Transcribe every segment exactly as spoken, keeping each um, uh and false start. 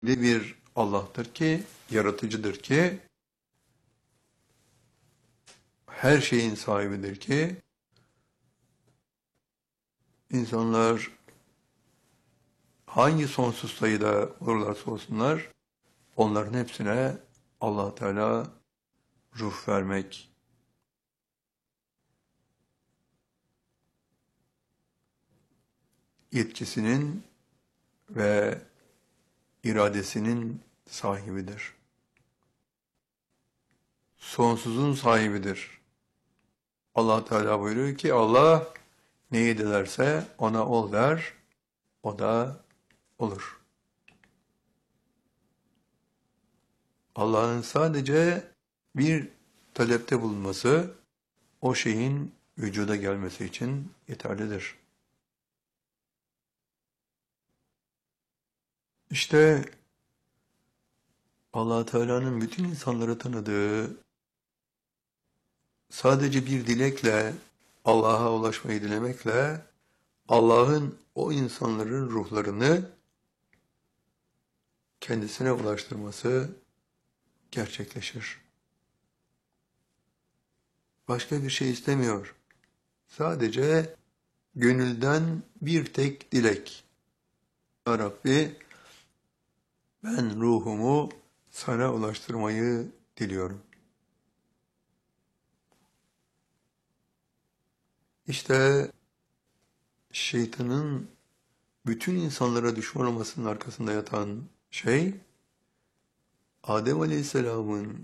bir Allah'tır ki, yaratıcıdır ki, her şeyin sahibidir ki, insanlar hangi sonsuz sayıda olurlarsa olsunlar, onların hepsine Allah Teala ruh vermek, yetkisinin ve iradesinin sahibidir. Sonsuzun sahibidir. Allah Teala buyuruyor ki Allah neyi dilerse ona ol der, o da olur. Allah'ın sadece bir talepte bulunması o şeyin vücuda gelmesi için yeterlidir. İşte Allah Teala'nın bütün insanları tanıdığı, sadece bir dilekle, Allah'a ulaşmayı dilemekle, Allah'ın o insanların ruhlarını kendisine ulaştırması gerçekleşir. Başka bir şey istemiyor. Sadece gönülden bir tek dilek. Ya Rabbi, ben ruhumu sana ulaştırmayı diliyorum. İşte şeytanın bütün insanlara düşman olmasının arkasında yatan şey, Adem Aleyhisselam'ın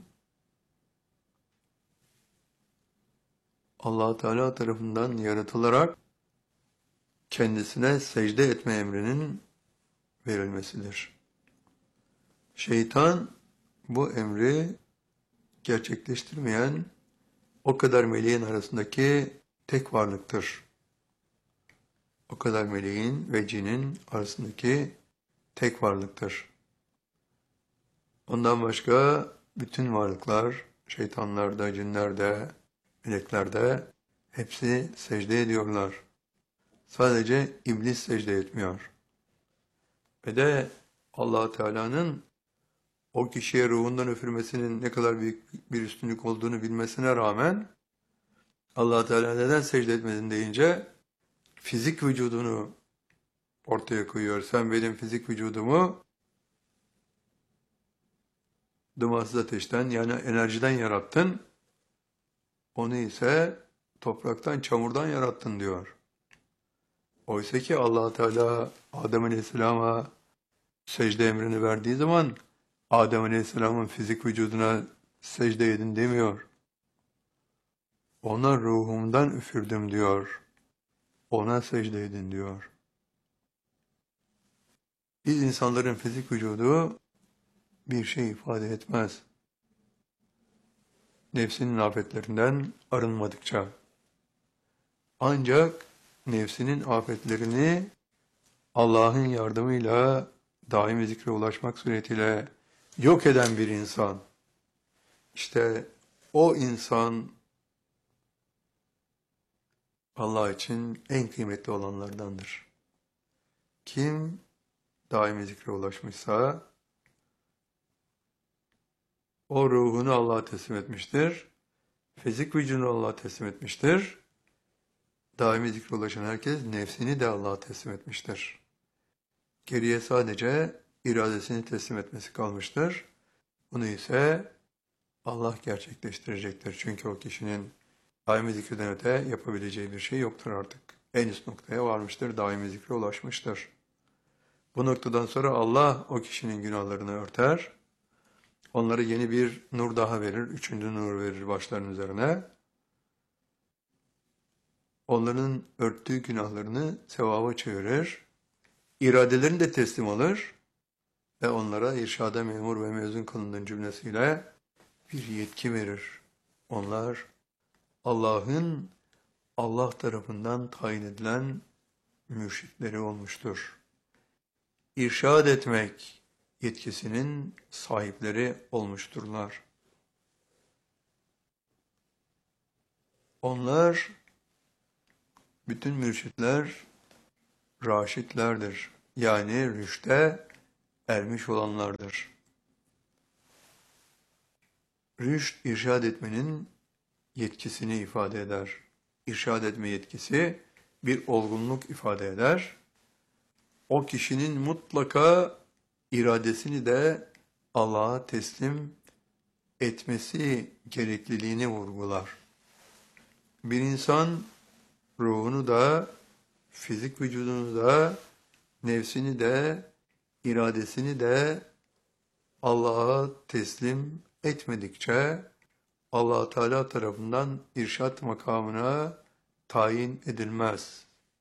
Allah Teala tarafından yaratılarak kendisine secde etme emrinin verilmesidir. Şeytan bu emri gerçekleştirmeyen o kadar meleğin arasındaki tek varlıktır. O kadar meleğin ve cinin arasındaki tek varlıktır. Ondan başka bütün varlıklar, şeytanlar da, cinler de, melekler de hepsi secde ediyorlar. Sadece iblis secde etmiyor. Ve de Allah Teala'nın o kişiye ruhundan üfürmesinin ne kadar büyük bir üstünlük olduğunu bilmesine rağmen Allah Teala neden secde etmedin deyince fizik vücudunu ortaya koyuyor. Sen benim fizik vücudumu dumansız ateşten yani enerjiden yarattın. Onu ise topraktan, çamurdan yarattın diyor. Oysa ki Allah Teala Adem Aleyhisselam'a secde emrini verdiği zaman Adem Aleyhisselam'ın fizik vücuduna secde edin demiyor. Ona ruhumdan üfürdüm diyor. Ona secde edin diyor. Biz insanların fizik vücudu bir şey ifade etmez. Nefsinin afetlerinden arınmadıkça. Ancak nefsinin afetlerini Allah'ın yardımıyla daimi zikre ulaşmak suretiyle yok eden bir insan, işte o insan Allah için en kıymetli olanlardandır. Kim daimi zikre ulaşmışsa o ruhunu Allah'a teslim etmiştir. Fizik vücudunu Allah'a teslim etmiştir. Daimi zikre ulaşan herkes nefsini de Allah'a teslim etmiştir. Geriye sadece iradesini teslim etmesi kalmıştır. Bunu ise Allah gerçekleştirecektir. Çünkü o kişinin daimi zikreden öte yapabileceği bir şey yoktur artık. En üst noktaya varmıştır, daimi zikre ulaşmıştır. Bu noktadan sonra Allah o kişinin günahlarını örter, onlara yeni bir nur daha verir, üçüncü nur verir başlarının üzerine. Onların örttüğü günahlarını sevaba çevirir, iradelerini de teslim alır ve onlara irşada memur ve mezun kılındığın cümlesiyle bir yetki verir. Onlar Allah'ın Allah tarafından tayin edilen mürşitleri olmuştur. İrşad etmek yetkisinin sahipleri olmuşturlar. Onlar, bütün mürşitler, raşitlerdir. Yani rüşte ermiş olanlardır. Rüşd, irşad etmenin yetkisini ifade eder. İrşad etme yetkisi bir olgunluk ifade eder. O kişinin mutlaka iradesini de Allah'a teslim etmesi gerekliliğini vurgular. Bir insan ruhunu da, fizik vücudunu da, nefsini de, iradesini de Allah'a teslim etmedikçe Allah Teala tarafından irşat makamına tayin edilmez.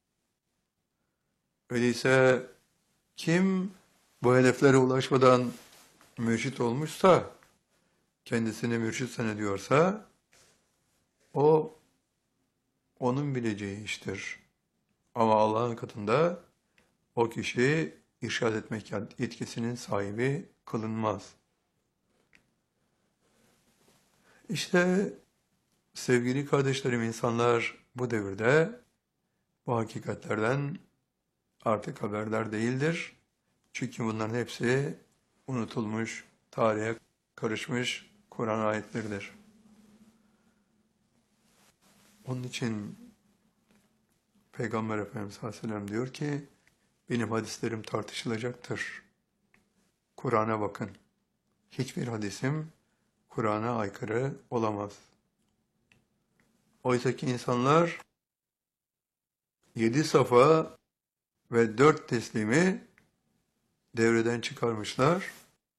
Öyleyse kim bu hedeflere ulaşmadan mürşit olmuşsa, kendisini mürşit zannediyorsa, o onun bileceği iştir. Ama Allah'ın katında o kişi irşad etmek yetkisinin sahibi kılınmaz. İşte sevgili kardeşlerim, insanlar bu devirde bu hakikatlerden artık haberdar değildir. Çünkü bunların hepsi unutulmuş, tarihe karışmış Kur'an ayetleridir. Onun için Peygamber Efendimiz sallallahu aleyhi ve sellem diyor ki, benim hadislerim tartışılacaktır. Kur'an'a bakın. Hiçbir hadisim Kur'an'a aykırı olamaz. Oysa ki insanlar yedi safa ve dört teslimi devreden çıkarmışlar.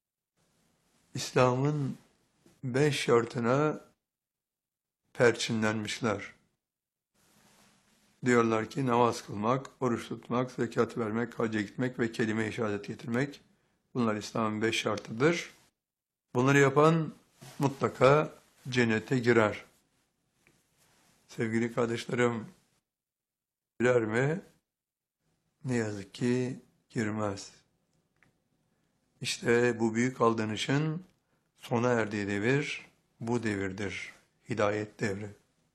İslam'ın beş şartına perçinlenmişler. Diyorlar ki namaz kılmak, oruç tutmak, zekat vermek, hacca gitmek ve kelime-i şehadet getirmek. Bunlar İslam'ın beş şartıdır. Bunları yapan mutlaka cennete girer. Sevgili kardeşlerim, girer mi? Ne yazık ki girmez. İşte bu büyük aldanışın sona erdiği devir bu devirdir. Hidayet devri.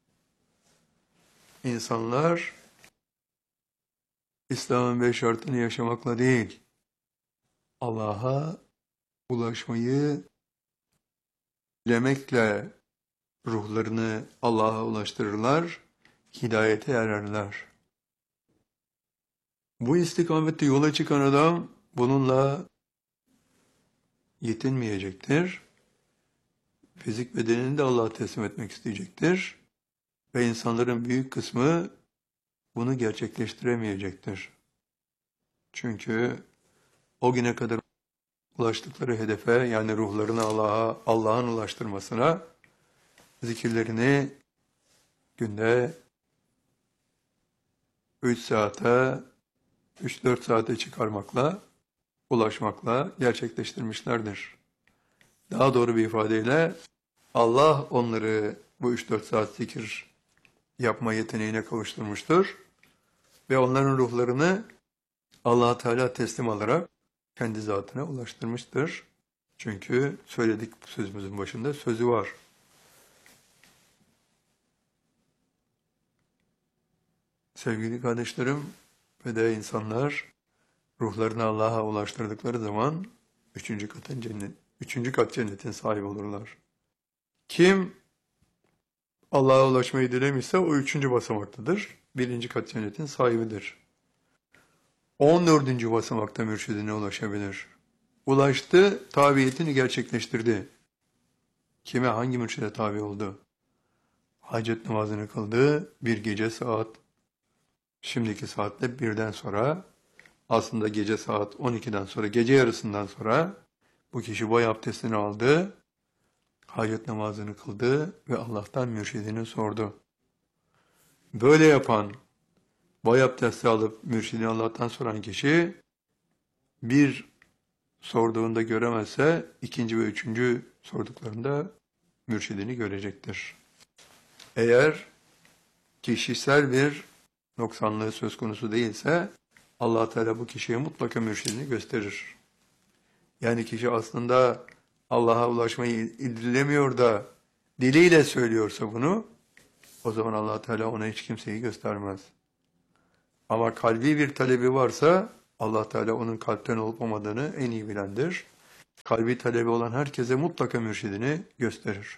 İnsanlar İslam'ın beş şartını yaşamakla değil, Allah'a ulaşmayı dilemekle ruhlarını Allah'a ulaştırırlar, hidayete ererler. Bu istikamette yola çıkan adam bununla yetinmeyecektir. Fizik bedenini de Allah'a teslim etmek isteyecektir. Ve insanların büyük kısmı bunu gerçekleştiremeyecektir. Çünkü o güne kadar ulaştıkları hedefe, yani ruhlarını Allah'a, Allah'ın ulaştırmasına, zikirlerini günde üç saate, üç dört saate çıkarmakla, ulaşmakla gerçekleştirmişlerdir. Daha doğru bir ifadeyle Allah onları bu üç dört saat zikir yapma yeteneğine kavuşturmuştur ve onların ruhlarını Allah Teala teslim alarak kendi zatına ulaştırmıştır. Çünkü söyledik sözümüzün başında, sözü var. Sevgili kardeşlerim ve de insanlar ruhlarını Allah'a ulaştırdıkları zaman üçüncü katın cennet, üçüncü kat cennetin sahibi olurlar. Kim Allah'a ulaşmayı dilemişse o üçüncü basamaktadır. Birinci kat cennetin sahibidir. On dördüncü basamakta mürşidine ulaşabilir. Ulaştı, tabiyetini gerçekleştirdi. Kime, hangi mürşide tabi oldu? Hacet namazını kıldı, bir gece saat, şimdiki saatte birden sonra, aslında gece saat on ikiden sonra, gece yarısından sonra bu kişi boy abdestini aldı, hacet namazını kıldı ve Allah'tan mürşidini sordu. Böyle yapan, boy abdesti alıp mürşidini Allah'tan soran kişi, bir sorduğunda göremezse, ikinci ve üçüncü sorduklarında mürşidini görecektir. Eğer kişisel bir noksanlığı söz konusu değilse, Allah Teala bu kişiye mutlaka mürşidini gösterir. Yani kişi aslında Allah'a ulaşmayı dilemiyor da diliyle söylüyorsa bunu, o zaman Allah Teala ona hiç kimseyi göstermez. Ama kalbi bir talebi varsa Allah Teala onun kalpten olup olmadığını en iyi bilendir. Kalbi talebi olan herkese mutlaka mürşidini gösterir.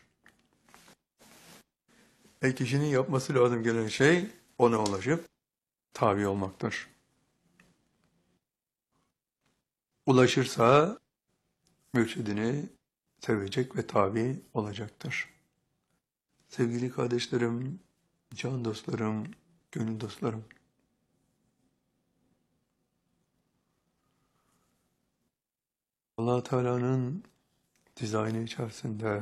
E kişinin yapması lazım gelen şey ona ulaşıp tabi olmaktır. Ulaşırsa mürşidini sevecek ve tabi olacaktır. Sevgili kardeşlerim, can dostlarım, gönül dostlarım. Allah Teala'nın dizaynı içerisinde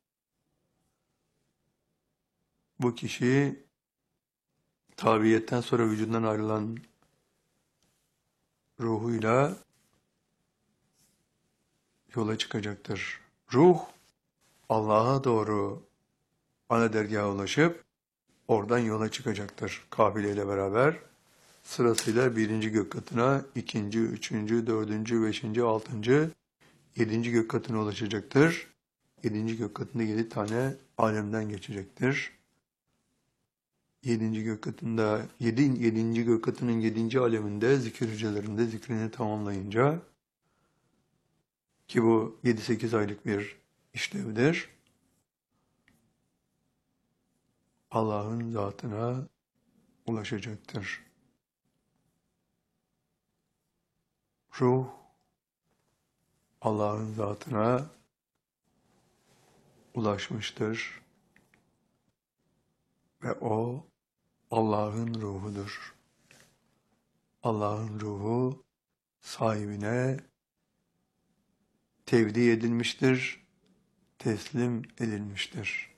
bu kişi tabiyetten sonra vücudundan ayrılan ruhuyla yola çıkacaktır. Ruh Allah'a doğru ana dergaha ulaşıp oradan yola çıkacaktır. Kabileyle beraber sırasıyla birinci gök katına, ikinci, üçüncü, dördüncü, beşinci, altıncı, yedinci gök katına ulaşacaktır. Yedinci gök katında yedi tane alemden geçecektir. Yedinci gök katında, yedi, yedinci gök katının yedinci aleminde zikir hücrelerinde zikrini tamamlayınca, ki bu yedi sekiz aylık bir işlevdir, Allah'ın zatına ulaşacaktır. Ruh, Allah'ın zatına ulaşmıştır ve o Allah'ın ruhudur. Allah'ın ruhu sahibine tevdi edilmiştir, teslim edilmiştir.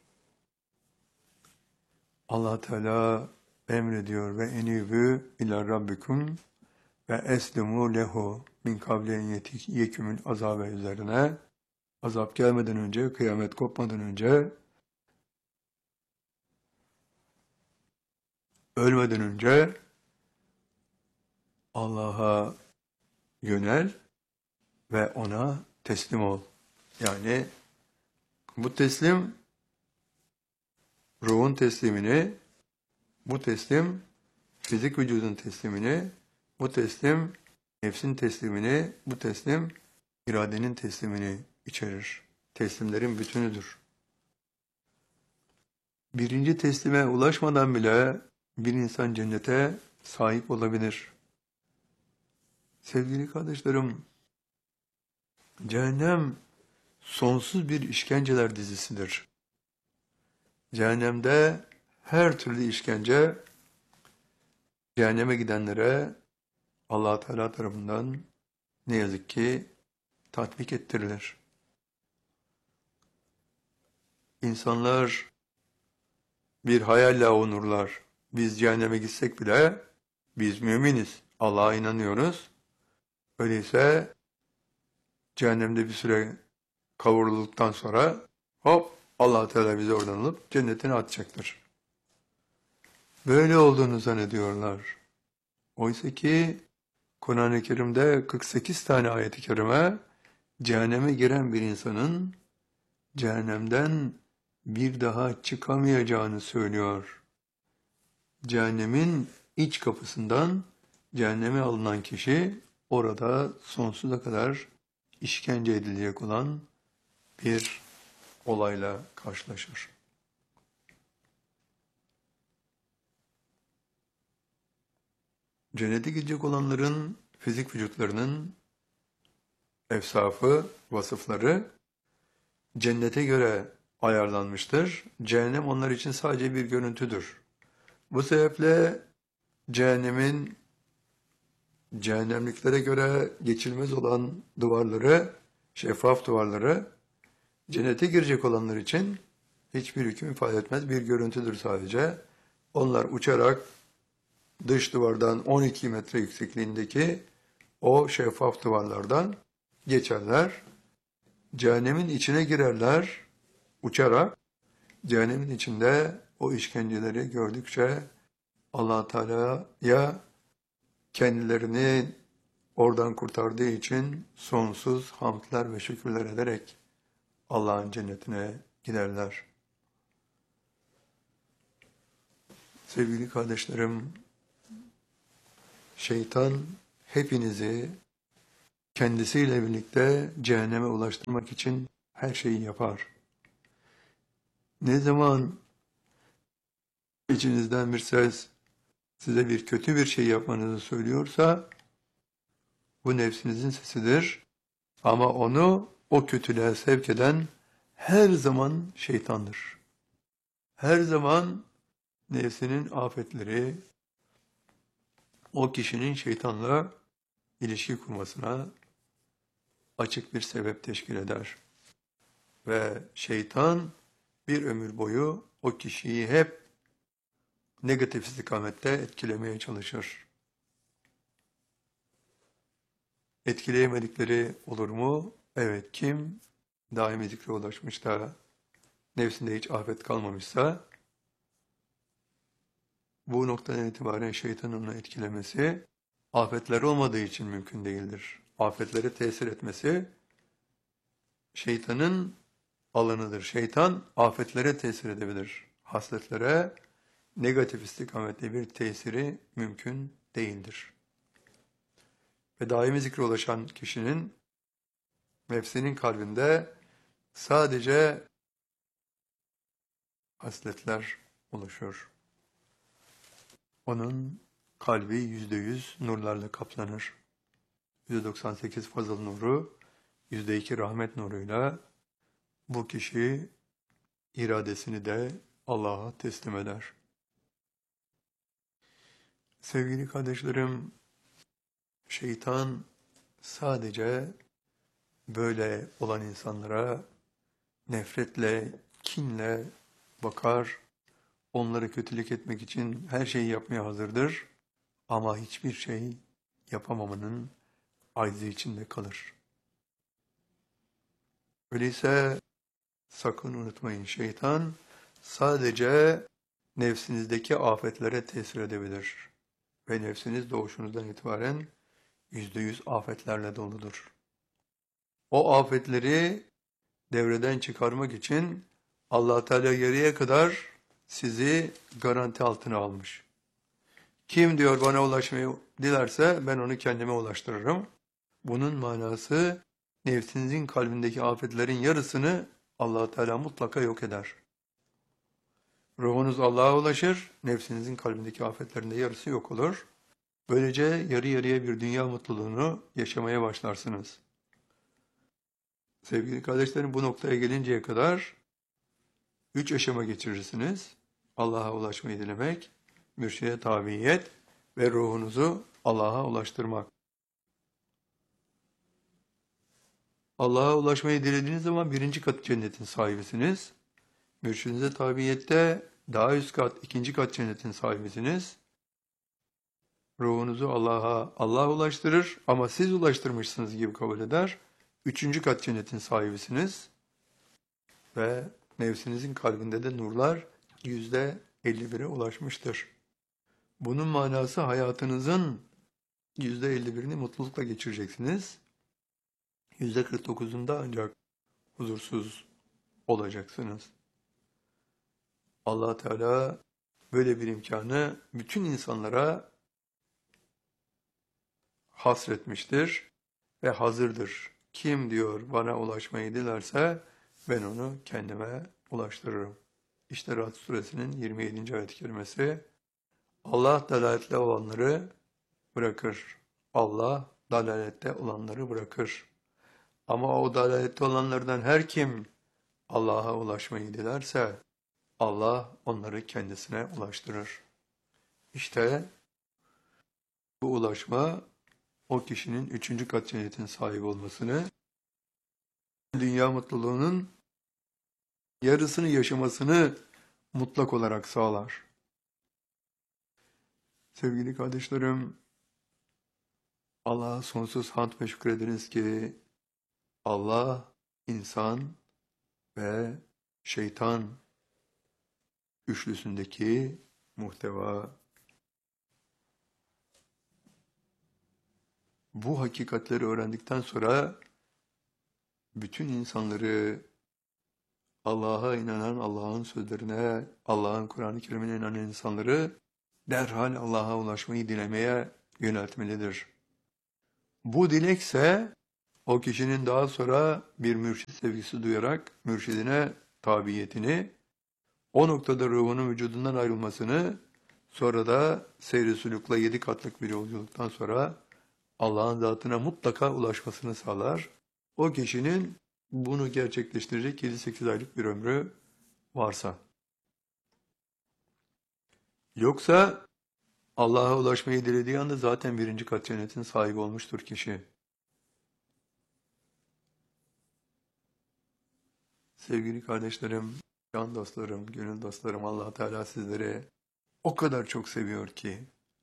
Allah Teala emrediyor ve enibü ila rabbikum ve eslimu lehu min kavlen yekümün azabe üzerine, azap gelmeden önce, kıyamet kopmadan önce, ölmeden önce Allah'a yönel ve ona teslim ol. Yani bu teslim, ruhun teslimini, bu teslim, fizik vücudun teslimini, bu teslim, nefsin teslimini, bu teslim, iradenin teslimini içerir. Teslimlerin bütünüdür. Birinci teslime ulaşmadan bile bir insan cennete sahip olabilir. Sevgili kardeşlerim, cehennem sonsuz bir işkenceler dizisidir. Cehennemde her türlü işkence cehenneme gidenlere Allah Teala tarafından ne yazık ki tatbik ettirilir. İnsanlar bir hayalle avunurlar. Biz cehenneme gitsek bile biz müminiz, Allah'a inanıyoruz. Öyleyse cehennemde bir süre kavrulduktan sonra hop Allah Teala bizi oradan alıp cennetine atacaktır. Böyle olduğunu zannediyorlar. Oysa ki Kur'an-ı Kerim'de kırk sekiz tane ayet-i kerime cehenneme giren bir insanın cehennemden bir daha çıkamayacağını söylüyor. Cehennemin iç kapısından cehenneme alınan kişi orada sonsuza kadar işkence edilecek olan bir olayla karşılaşır. Cennete gidecek olanların fizik vücutlarının efsafı, vasıfları cennete göre ayarlanmıştır. Cehennem onlar için sadece bir görüntüdür. Bu sebeple cehennemin cehennemliklere göre geçilmez olan duvarları, şeffaf duvarları, cennete girecek olanlar için hiçbir hüküm ifade etmez, bir görüntüdür sadece. Onlar uçarak dış duvardan on iki metre yüksekliğindeki o şeffaf duvarlardan geçerler. Cehennemin içine girerler uçarak. Cehennemin içinde o işkenceleri gördükçe Allah Teala'ya kendilerini oradan kurtardığı için sonsuz hamdler ve şükürler ederek Allah'ın cennetine giderler. Sevgili kardeşlerim, şeytan hepinizi kendisiyle birlikte cehenneme ulaştırmak için her şeyi yapar. Ne zaman içinizden bir ses size bir kötü bir şey yapmanızı söylüyorsa, bu nefsinizin sesidir. Ama onu o kötülüğe sevk eden her zaman şeytandır. Her zaman nefsinin afetleri o kişinin şeytanla ilişki kurmasına açık bir sebep teşkil eder. Ve şeytan bir ömür boyu o kişiyi hep negatif istikamette etkilemeye çalışır. Etkileyemedikleri olur mu? Evet, kim daimi zikre ulaşmış da nefsinde hiç afet kalmamışsa, bu noktadan itibaren şeytanın onu etkilemesi, afetler olmadığı için mümkün değildir. Afetlere tesir etmesi, şeytanın alanıdır. Şeytan, afetlere tesir edebilir. Hasletlere, negatif istikametli bir tesiri mümkün değildir. Ve daimi zikre ulaşan kişinin, nefsinin kalbinde sadece hasletler oluşur. Onun kalbi yüzde yüz nurlarla kaplanır. yüzde doksan sekiz fazıl nuru, yüzde iki rahmet nuruyla bu kişi iradesini de Allah'a teslim eder. Sevgili kardeşlerim, şeytan sadece böyle olan insanlara nefretle, kinle bakar, onları kötülük etmek için her şeyi yapmaya hazırdır ama hiçbir şey yapamamanın aczi içinde kalır. Öyleyse sakın unutmayın, şeytan sadece nefsinizdeki afetlere tesir edebilir ve nefsiniz doğuşunuzdan itibaren yüzde yüz afetlerle doludur. O afetleri devreden çıkarmak için Allah Teala yarıya kadar sizi garanti altına almış. Kim diyor bana ulaşmayı dilerse ben onu kendime ulaştırırım. Bunun manası nefsinizin kalbindeki afetlerin yarısını Allah Teala mutlaka yok eder. Ruhunuz Allah'a ulaşır, nefsinizin kalbindeki afetlerin de yarısı yok olur. Böylece yarı yarıya bir dünya mutluluğunu yaşamaya başlarsınız. Sevgili kardeşlerim, bu noktaya gelinceye kadar üç aşama geçirirsiniz. Allah'a ulaşmayı dilemek, mürşide tabiyet ve ruhunuzu Allah'a ulaştırmak. Allah'a ulaşmayı dilediğiniz zaman birinci kat cennetin sahibisiniz. Mürşidinize tabiyette daha üst kat, ikinci kat cennetin sahibisiniz. Ruhunuzu Allah'a Allah ulaştırır ama siz ulaştırmışsınız gibi kabul eder. Üçüncü kat cennetin sahibisiniz. Ve nefsinizin kalbinde de nurlar yüzde elli bire ulaşmıştır. Bunun manası hayatınızın yüzde elli birini mutlulukla geçireceksiniz. yüzde kırk dokuzunda ancak huzursuz olacaksınız. Allah Teala böyle bir imkanı bütün insanlara hasretmiştir ve hazırdır. Kim diyor bana ulaşmayı dilerse ben onu kendime ulaştırırım. İşte Ra'd suresinin yirmi yedinci ayet-i kerimesi. Allah dalalette olanları bırakır. Allah dalalette olanları bırakır. Ama o dalalette olanlardan her kim Allah'a ulaşmayı dilerse Allah onları kendisine ulaştırır. İşte bu ulaşma o kişinin üçüncü kat cennetin sahibi olmasını, dünya mutluluğunun yarısını yaşamasını mutlak olarak sağlar. Sevgili kardeşlerim, Allah'a sonsuz hamd ve şükrediniz ki Allah, insan ve şeytan üçlüsündeki muhteva, bu hakikatleri öğrendikten sonra bütün insanları Allah'a inanan, Allah'ın sözlerine, Allah'ın Kur'an-ı Kerim'ine inanan insanları derhal Allah'a ulaşmayı dilemeye yöneltmelidir. Bu dilekse o kişinin daha sonra bir mürşit sevgisi duyarak mürşidine tabiyetini, o noktada ruhunun vücudundan ayrılmasını, sonra da seyri sülükle yedi katlık bir yolculuktan sonra Allah'ın zatına mutlaka ulaşmasını sağlar. O kişinin bunu gerçekleştirecek yedi sekiz aylık bir ömrü varsa. Yoksa Allah'a ulaşmayı dilediği anda zaten birinci kat cennetin sahibi olmuştur kişi. Sevgili kardeşlerim, can dostlarım, gönül dostlarım, Allah Teala sizleri o kadar çok seviyor ki,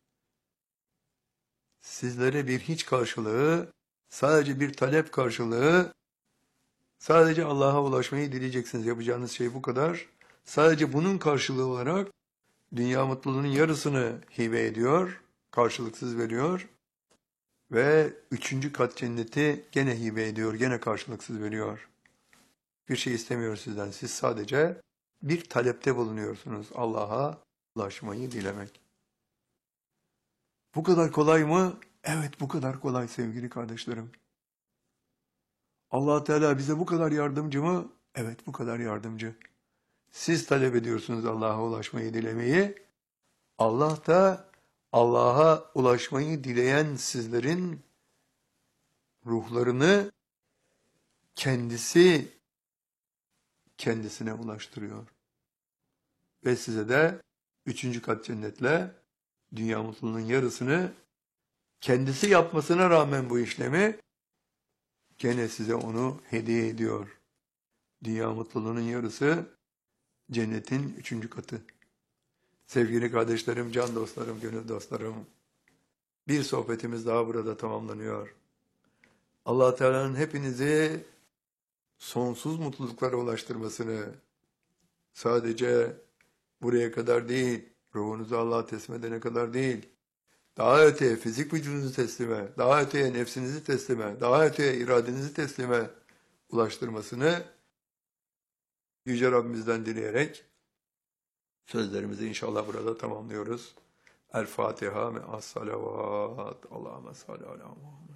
sizlere bir hiç karşılığı, sadece bir talep karşılığı, sadece Allah'a ulaşmayı dileyeceksiniz. Yapacağınız şey bu kadar. Sadece bunun karşılığı olarak dünya mutluluğunun yarısını hibe ediyor, karşılıksız veriyor ve üçüncü kat cenneti gene hibe ediyor, gene karşılıksız veriyor. Bir şey istemiyor sizden. Siz sadece bir talepte bulunuyorsunuz. Allah'a ulaşmayı dilemek. Bu kadar kolay mı? Evet, bu kadar kolay sevgili kardeşlerim. Allah Teala bize bu kadar yardımcı mı? Evet, bu kadar yardımcı. Siz talep ediyorsunuz Allah'a ulaşmayı dilemeyi. Allah da Allah'a ulaşmayı dileyen sizlerin ruhlarını kendisi kendisine ulaştırıyor. Ve size de üçüncü kat cennetle dünya mutluluğunun yarısını kendisi yapmasına rağmen bu işlemi gene size onu hediye ediyor. Dünya mutluluğunun yarısı cennetin üçüncü katı. Sevgili kardeşlerim, can dostlarım, gönül dostlarım, bir sohbetimiz daha burada tamamlanıyor. Allah Teala'nın hepinizi sonsuz mutluluklara ulaştırmasını, sadece buraya kadar değil, ruhunuzu Allah'a teslim edene kadar değil, daha öteye fizik vücudunuzu teslime, daha öteye nefsinizi teslime, daha öteye iradenizi teslime ulaştırmasını Yüce Rabbimizden dileyerek sözlerimizi inşallah burada tamamlıyoruz. El Fatiha ve as-salavat. Allahümme salli ala Muhammed.